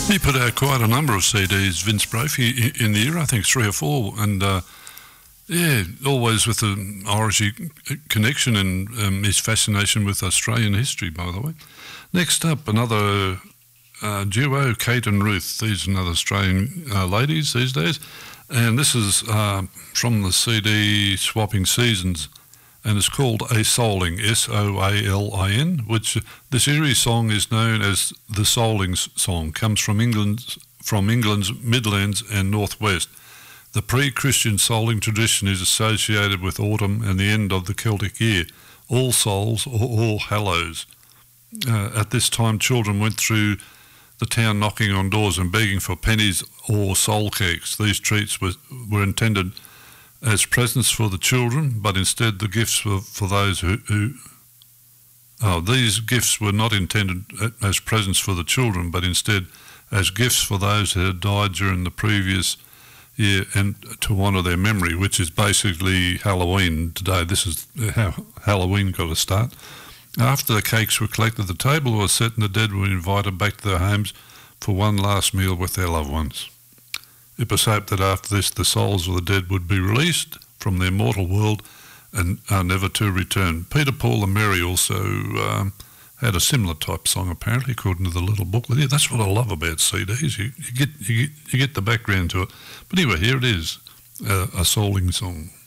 He put out quite a number of CDs, Vince Brophy, in the year, I think 3 or 4, and always with the Irish connection and his fascination with Australian history, by the way. Next up, another duo, Kate and Ruth. These are another Australian ladies these days, and this is from the CD Swapping Seasons, and it's called A Souling, S-O-A-L-I-N, which this eerie song is known as the Soulings song, comes from England's Midlands and Northwest. The pre-Christian souling tradition is associated with autumn and the end of the Celtic year, All Souls or All Hallows. At this time, children went through the town knocking on doors and begging for pennies or soul cakes. These treats were intended as presents for the children, but instead the gifts were for those these gifts were not intended as presents for the children, but instead as gifts for those who had died during the previous year and to honour their memory, which is basically Halloween today. This is how Halloween got a start. After the cakes were collected, the table was set and the dead were invited back to their homes for one last meal with their loved ones. It was hoped that after this the souls of the dead would be released from their mortal world and are never to return. Peter, Paul and Mary also had a similar type song, apparently, according to the little booklet. Yeah, that's what I love about CDs. You get the background to it. But anyway, here it is, a souling song.